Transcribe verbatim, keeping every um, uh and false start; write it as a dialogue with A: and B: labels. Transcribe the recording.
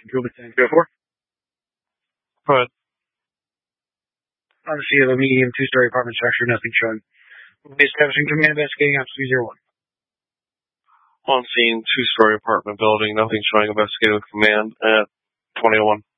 A: Control ten two oh four.
B: Go ahead.
A: On the scene of a medium two-story apartment structure, nothing showing. Establishing command investigating ops three zero one.
B: On scene, two-story apartment building, nothing showing, investigating with command at twenty oh one.